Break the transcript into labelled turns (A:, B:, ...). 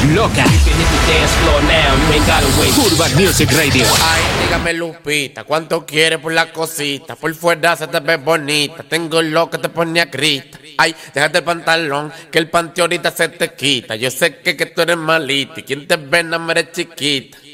A: loca. Urban Music Radio.
B: Ay, dígame Lupita, ¿cuánto quieres por la cosita? Por fuera se te ve bonita, tengo lo que te pone a grita. Ay, déjate el pantalón, que el panty ahorita se te quita. Yo sé que tú eres malita y quien te ve no me eres chiquita.